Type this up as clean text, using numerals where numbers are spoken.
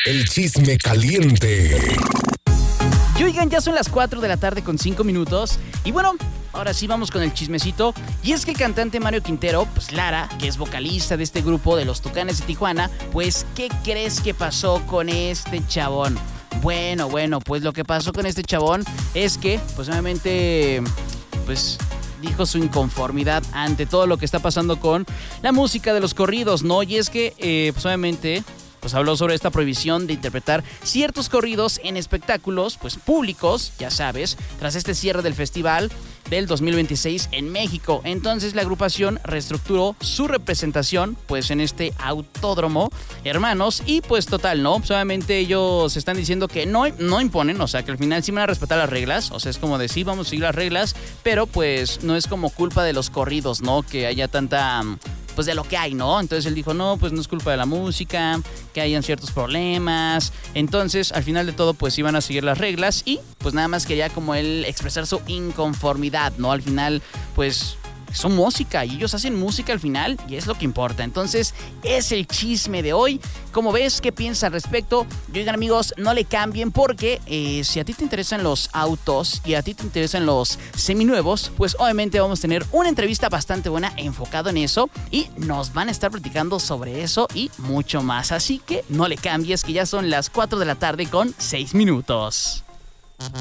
El chisme caliente. Y oigan, ya son las 4 de la tarde con 5 minutos. Y bueno, ahora sí vamos con el chismecito. Y es que el cantante Mario Quintero, pues Lara, que es vocalista de este grupo de los Tucanes de Tijuana, pues ¿qué crees que pasó con este chabón? Bueno, pues lo que pasó con este chabón es que, pues obviamente, pues dijo su inconformidad ante todo lo que está pasando con la música de los corridos, ¿no? Y es que, pues obviamente, pues habló sobre esta prohibición de interpretar ciertos corridos en espectáculos, pues públicos, ya sabes, tras este cierre del festival del 2026 en México. Entonces la agrupación reestructuró su representación, pues en este Autódromo Hermanos, y pues total, ¿no? Pues, obviamente ellos están diciendo que no imponen, o sea, que al final sí van a respetar las reglas, o sea, es como de sí, vamos a seguir las reglas, pero pues no es como culpa de los corridos, ¿no? Que haya tanta, pues de lo que hay, ¿no? Entonces él dijo, no, pues no es culpa de la música, que hayan ciertos problemas. Entonces, al final de todo, pues iban a seguir las reglas y pues nada más quería como él expresar su inconformidad, ¿no? Al final, pues son música y ellos hacen música al final y es lo que importa. Entonces, es el chisme de hoy. ¿Cómo ves? ¿Qué piensas al respecto? Y oigan, amigos, no le cambien porque si a ti te interesan los autos y a ti te interesan los seminuevos, pues obviamente vamos a tener una entrevista bastante buena enfocado en eso y nos van a estar platicando sobre eso y mucho más. Así que no le cambies, que ya son las 4 de la tarde con 6 minutos.